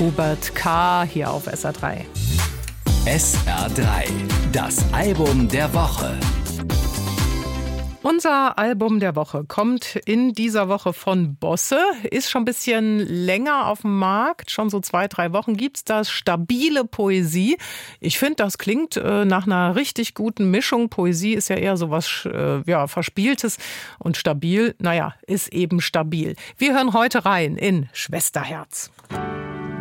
Hubert K. hier auf SR3. SR3, das Album der Woche. Unser Album der Woche kommt in dieser Woche von Bosse, ist schon ein bisschen länger auf dem Markt, schon so 2-3 Wochen gibt's das. Stabile Poesie. Ich finde, das klingt nach einer richtig guten Mischung. Poesie ist ja eher so was Verspieltes und stabil, ist eben stabil. Wir hören heute rein in Schwesterherz.